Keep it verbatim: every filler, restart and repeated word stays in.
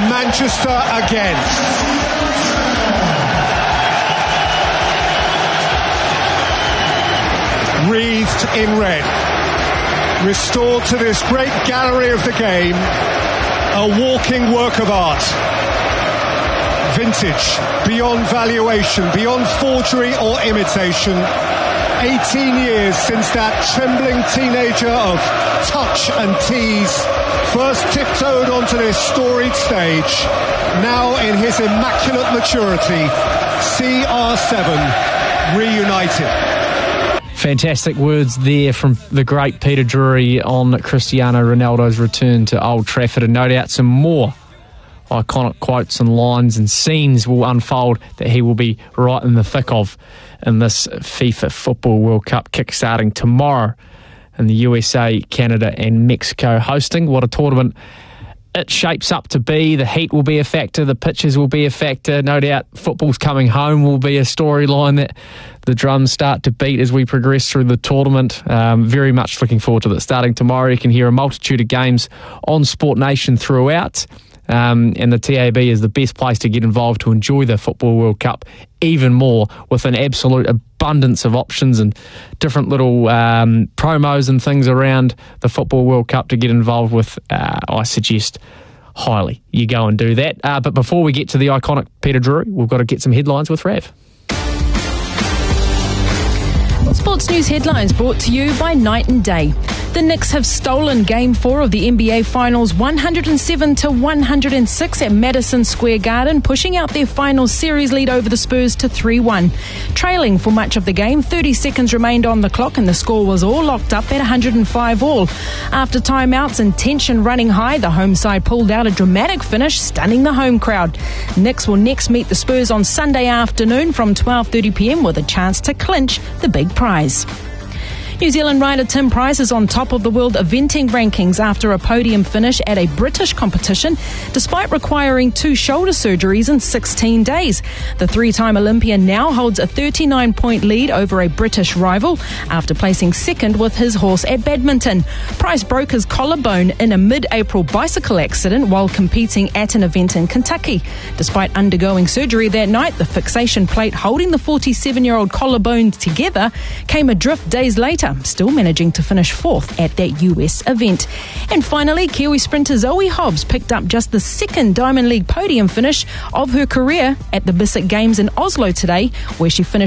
Manchester again. Wreathed in red, restored to this great gallery of the game, a walking work of art. Vintage, beyond valuation, beyond forgery or imitation. eighteen years since that trembling teenager of touch and tease first tiptoed onto this storied stage. Now in his immaculate maturity, C R seven reunited. Fantastic words there from the great Peter Drury on Cristiano Ronaldo's return to Old Trafford, and no doubt some more iconic quotes and lines and scenes will unfold that he will be right in the thick of in this FIFA Football World Cup kick-starting tomorrow, and the U S A, Canada and Mexico hosting. What a tournament it shapes up to be. The heat will be a factor, the pitches will be a factor. No doubt football's coming home will be a storyline that the drums start to beat as we progress through the tournament. Um, very much looking forward to that starting tomorrow. You can hear a multitude of games on Sport Nation throughout. Um, and the T A B is the best place to get involved to enjoy the Football World Cup even more, with an absolute abundance of options and different little um, promos and things around the Football World Cup to get involved with. Uh, I suggest highly you go and do that. Uh, but before we get to the iconic Peter Drury, we've got to get some headlines with Rav. Sports News headlines brought to you by Night and Day. The Knicks have stolen Game four of the N B A Finals one oh seven to one oh six at Madison Square Garden, pushing out their final series lead over the Spurs to three one. Trailing for much of the game, thirty seconds remained on the clock and the score was all locked up at one oh five all. After timeouts and tension running high, the home side pulled out a dramatic finish, stunning the home crowd. Knicks will next meet the Spurs on Sunday afternoon from twelve thirty p.m. with a chance to clinch the big prize. New Zealand rider Tim Price is on top of the world eventing rankings after a podium finish at a British competition, despite requiring two shoulder surgeries in sixteen days. The three-time Olympian now holds a thirty-nine point lead over a British rival after placing second with his horse at badminton. Price broke his collarbone in a mid-April bicycle accident while competing at an event in Kentucky. Despite undergoing surgery that night, the fixation plate holding the forty-seven-year-old collarbone together came adrift days later, still managing to finish fourth at that U S event. And finally, Kiwi sprinter Zoe Hobbs picked up just the second Diamond League podium finish of her career at the Bissett Games in Oslo today, where she finished